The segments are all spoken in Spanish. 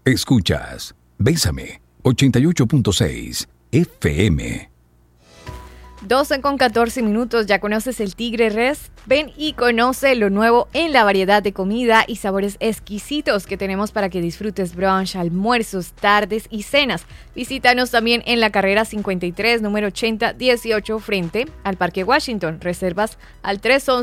Escuchas Bésame 88.6 FM. 12:14. ¿Ya conoces el Tigre Res? Ven y conoce lo nuevo en la variedad de comida y sabores exquisitos que tenemos para que disfrutes brunch, almuerzos, tardes y cenas. Visítanos también en la carrera 53, número 8018, frente al Parque Washington. Reservas al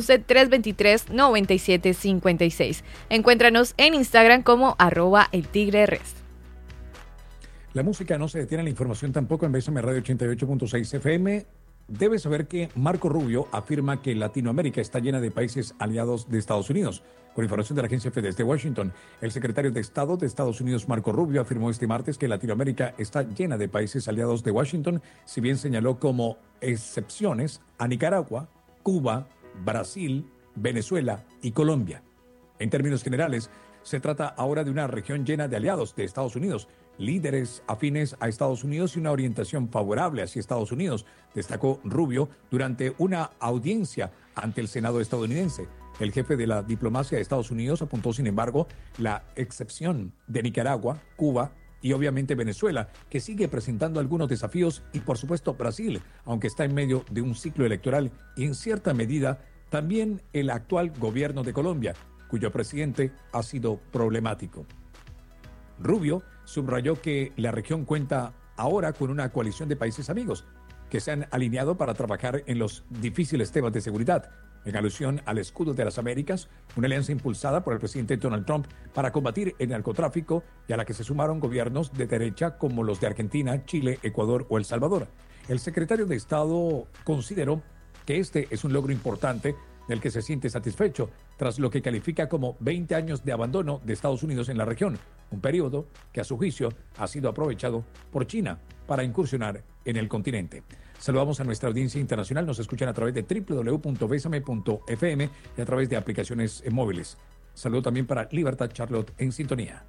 311-323-9756. Encuéntranos en Instagram como @eltigreres. La música no se detiene, la información tampoco en Bésame Radio 88.6 FM. Debes saber que Marco Rubio afirma que Latinoamérica está llena de países aliados de Estados Unidos. Con información de la agencia F desde Washington, el secretario de Estado de Estados Unidos, Marco Rubio, afirmó este martes que Latinoamérica está llena de países aliados de Washington, si bien señaló como excepciones a Nicaragua, Cuba, Brasil, Venezuela y Colombia. En términos generales, se trata ahora de una región llena de aliados de Estados Unidos, líderes afines a Estados Unidos y una orientación favorable hacia Estados Unidos, destacó Rubio durante una audiencia ante el Senado estadounidense. El jefe de la diplomacia de Estados Unidos apuntó, sin embargo, la excepción de Nicaragua, Cuba y obviamente Venezuela, que sigue presentando algunos desafíos, y por supuesto Brasil, aunque está en medio de un ciclo electoral, y en cierta medida también el actual gobierno de Colombia, cuyo presidente ha sido problemático. Rubio subrayó que la región cuenta ahora con una coalición de países amigos que se han alineado para trabajar en los difíciles temas de seguridad, en alusión al escudo de las Américas, una alianza impulsada por el presidente Donald Trump para combatir el narcotráfico y a la que se sumaron gobiernos de derecha como los de Argentina, Chile, Ecuador o El Salvador. El secretario de Estado consideró que este es un logro importante del que se siente satisfecho tras lo que califica como 20 años de abandono de Estados Unidos en la región, un periodo que a su juicio ha sido aprovechado por China para incursionar en el continente. Saludamos a nuestra audiencia internacional, nos escuchan a través de www.besame.fm y a través de aplicaciones móviles. Saludo también para Libertad Charlotte en sintonía.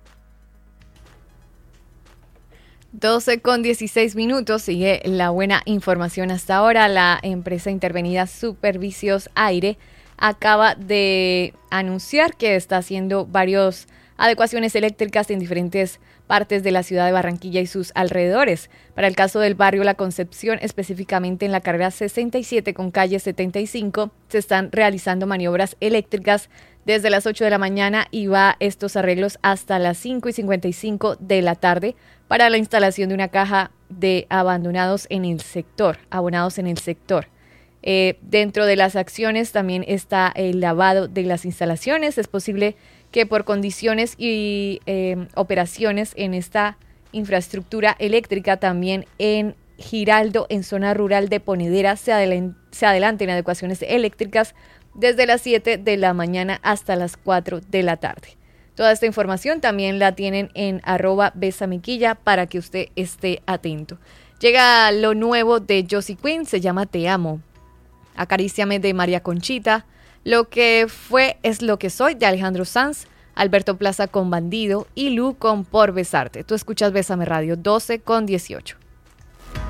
12:16. Sigue la buena información hasta ahora. La empresa intervenida Supervicios Aire acaba de anunciar que está haciendo varias adecuaciones eléctricas en diferentes partes de la ciudad de Barranquilla y sus alrededores. Para el caso del barrio La Concepción, específicamente en la carrera 67 con calle 75, se están realizando maniobras eléctricas desde las 8 de la mañana y va estos arreglos hasta las 5:55 de la tarde para la instalación de una caja de abonados en el sector. Dentro de las acciones también está el lavado de las instalaciones. Es posible que por condiciones y operaciones en esta infraestructura eléctrica también en Giraldo, en zona rural de Ponedera, se adelanten adecuaciones eléctricas desde las 7 de la mañana hasta las 4 de la tarde. Toda esta información también la tienen en @besamequilla para que usted esté atento. Llega lo nuevo de Josie Quinn, se llama Te Amo. Acaríciame de María Conchita. Lo que fue es lo que soy de Alejandro Sanz. Alberto Plaza con Bandido y Lu con Por Besarte. Tú escuchas Bésame Radio 12:18.